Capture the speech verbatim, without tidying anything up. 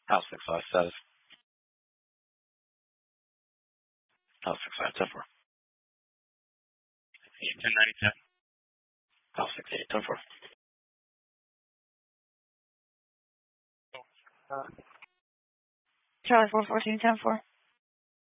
House six five status. House six five ten four. ten ninety-seven. House six eight ten four. Charlie four fourteen ten four.